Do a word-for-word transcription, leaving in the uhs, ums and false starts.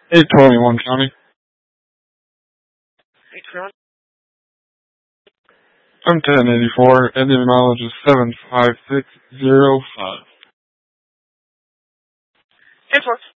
eight twenty-one County. eight twenty-one? I'm ten eighty-four, and the mileage is seven five six zero five. ten four.